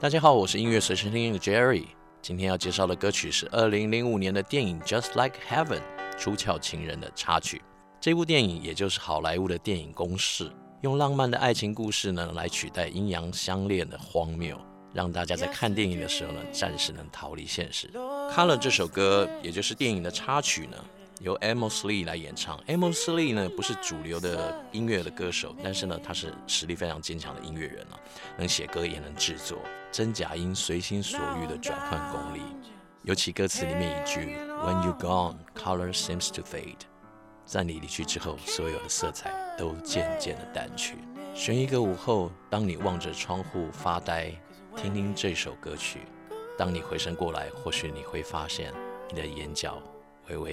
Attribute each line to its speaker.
Speaker 1: 大家好，我是音乐随身听的 Jerry。今天要介绍的歌曲是2005年的电影《Just Like Heaven》出窍情人的插曲。这部电影也就是好莱坞的电影公式，用浪漫的爱情故事呢来取代阴阳相恋的荒谬，让大家在看电影的时候呢暂时能逃离现实。Color 这首歌也就是电影的插曲呢，由 Amos Lee 来演唱。Amos Lee 呢不是主流的音乐的歌手，但是呢他是实力非常坚强的音乐人啊，能写歌也能制作，真假音随心所欲的转换功力。尤其歌词里面一句 When you're gone, color seems to fade， 在你离去之后，所有的色彩都渐渐的淡去。选一个午后，当你望着窗户发呆，听听这首歌曲，当你回神过来，或许你会发现你的眼角